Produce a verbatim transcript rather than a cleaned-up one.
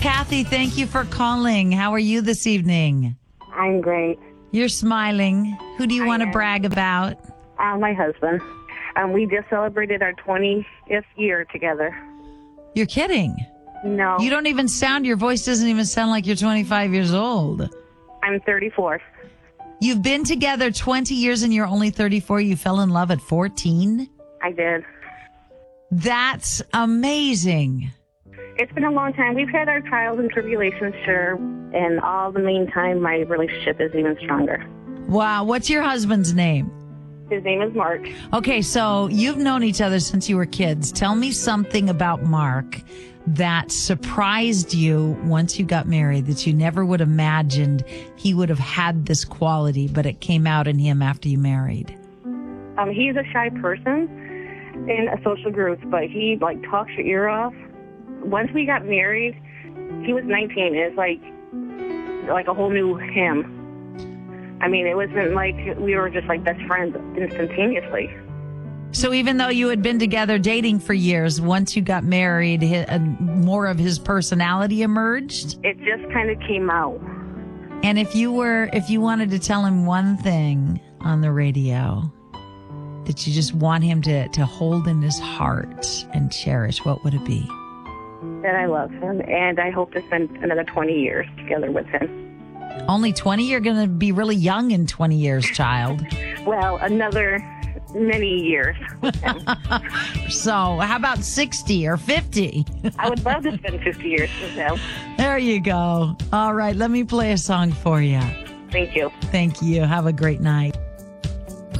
Kathy, thank you for calling. How are you this evening? I'm great. You're smiling. Who do you I want to am. brag about? Uh, my husband. Um, we just celebrated our twentieth year together. You're kidding. No, You don't even sound, your voice doesn't even sound like you're twenty-five years old. I'm thirty-four. You've been together twenty years and you're only thirty-four. You fell in love at fourteen? I did. That's amazing. It's been a long time. We've had our trials and tribulations, sure. And all the meantime, my relationship is even stronger. Wow. What's your husband's name? His name is Mark. Okay, so you've known each other since you were kids. Tell me something about Mark that surprised you once you got married, that you never would have imagined he would have had this quality, but it came out in him after you married. Um, he's a shy person in a social group, but he like talks your ear off. Once we got married, he was nineteen. It's like like a whole new him. I mean, it wasn't like we were just like best friends instantaneously. So even though you had been together dating for years, once you got married, hi- uh, more of his personality emerged? It just kind of came out. And if you were, if you wanted to tell him one thing on the radio that you just want him to, to hold in his heart and cherish, what would it be? That I love him, and I hope to spend another twenty years together with him. Only twenty? You're going to be really young in twenty years, child. Well, another many years with him. So how about sixty or fifty? I would love to spend fifty years with him. There you go. All right, let me play a song for you. Thank you. Thank you. Have a great night.